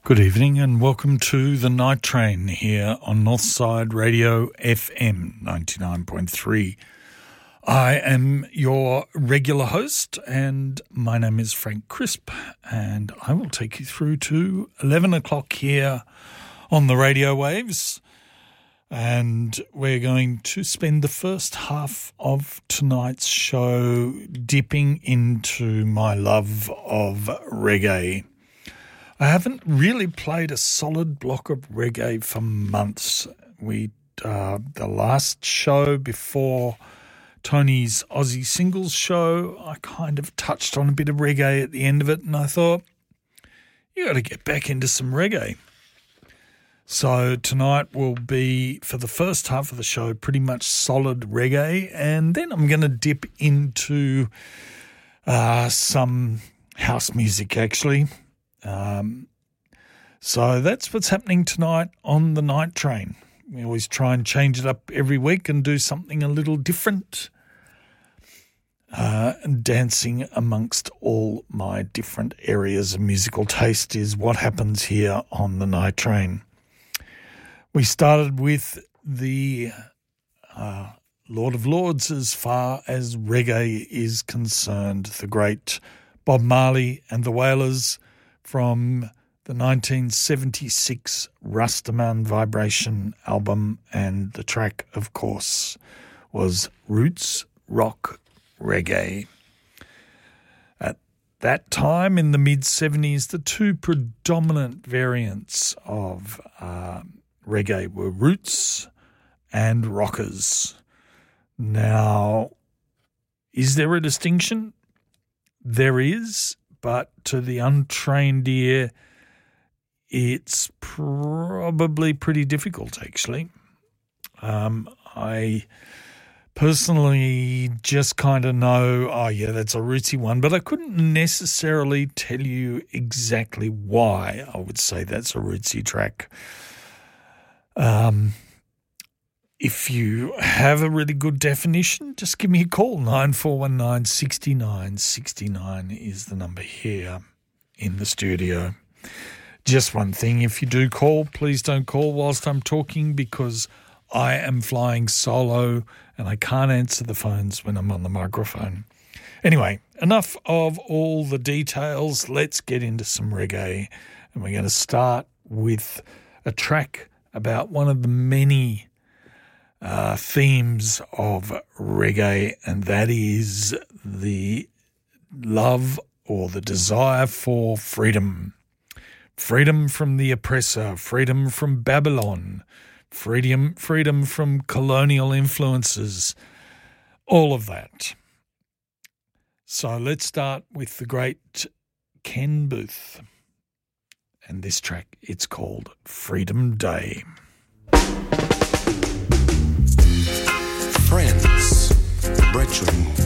Good evening and welcome to the Night Train here on Northside Radio FM 99.3. I am your regular host and my name is Frank Crisp and I will take you through to 11 o'clock here on the radio waves, and we're going to spend the first half of tonight's show dipping into my love of reggae. I haven't really played a solid block of reggae for months. The last show before Tony's Aussie Singles show, I kind of touched on a bit of reggae at the end of it, and I thought, you got to get back into some reggae. So tonight will be, for the first half of the show, pretty much solid reggae, and then I'm going to dip into some house music, actually. So that's what's happening tonight on the Night Train. We always try and change it up every week and do something a little different. Dancing amongst all my different areas of musical taste is what happens here on the Night Train. We started with the Lord of Lords as far as reggae is concerned, the great Bob Marley and the Wailers, from the 1976 Rastaman Vibration album, and the track, of course, was Roots Rock Reggae. At that time, in the mid-70s, the two predominant variants of reggae were roots and rockers. Now, is there a distinction? There is. But to the untrained ear, it's probably pretty difficult, actually. I personally just kind of know, oh yeah, that's a rootsy one, but I couldn't necessarily tell you exactly why I would say that's a rootsy track. If you have a really good definition, just give me a call. 9419 69 69 is the number here in the studio. Just one thing, if you do call, please don't call whilst I'm talking, because I am flying solo and I can't answer the phones when I'm on the microphone. Anyway, enough of all the details. Let's get into some reggae, and we're going to start with a track about one of the many themes of reggae, and that is the love or the desire for freedom. Freedom from the oppressor, freedom from Babylon, freedom from colonial influences, all of that. So let's start with the great Ken Boothe, and this track, it's called Freedom Day. Friends, brethren,